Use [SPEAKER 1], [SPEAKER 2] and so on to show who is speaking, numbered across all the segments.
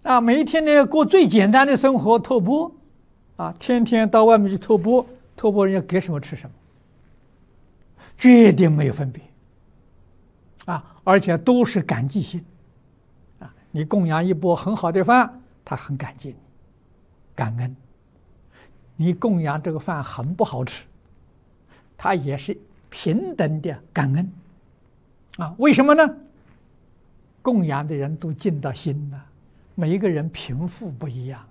[SPEAKER 1] 每一天呢过最简单的生活，托钵，天天到外面去托钵，托钵人家给什么吃什么，绝对没有分别，而且都是感激心，你供养一钵很好的饭，他很感激你，感恩；你供养这个饭很不好吃，他也是平等的感恩，为什么呢？供养的人都尽到心了，每一个人贫富不一样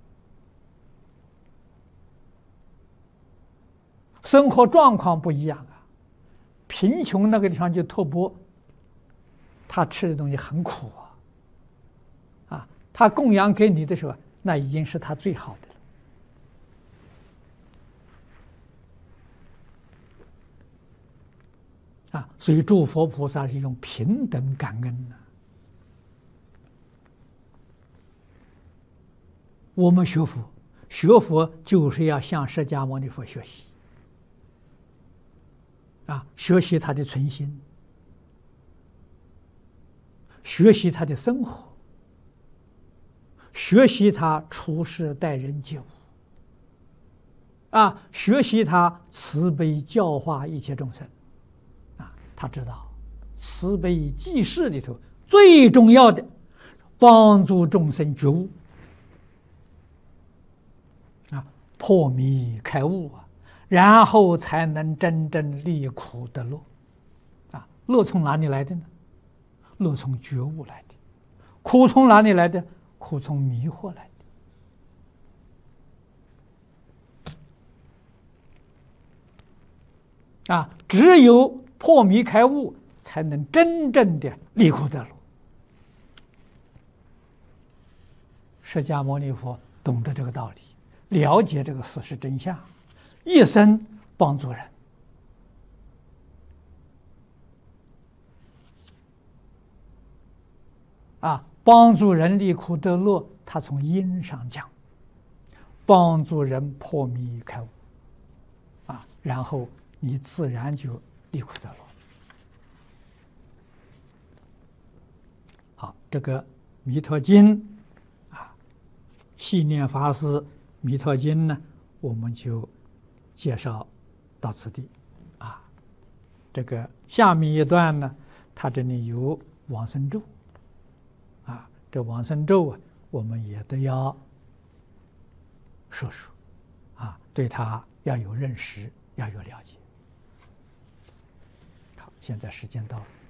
[SPEAKER 1] 生活状况不一样贫穷那个地方就托钵，他吃的东西很苦他供养给你的时候，那已经是他最好的所以诸佛菩萨是用平等感恩我们学佛就是要向释迦牟尼佛学习学习他的存心，学习他的生活，学习他处事待人接物学习他慈悲教化一切众生他知道慈悲济世里头最重要的帮助众生觉悟破迷开悟然后才能真正离苦得乐乐从哪里来的呢？乐从觉悟来的。苦从哪里来的？苦从迷惑来的只有破迷开悟才能真正的离苦得乐。释迦牟尼佛懂得这个道理，了解这个事实真相，一生帮助人帮助人离苦得乐，他从因上讲，帮助人破迷开悟然后你自然就离苦得乐。好，这个弥陀经细念法师弥陀经呢，我们就介绍到此地这个下面一段呢，它这里有往生咒这往生咒我们也都要说说对它要有认识，要有了解。好，现在时间到了。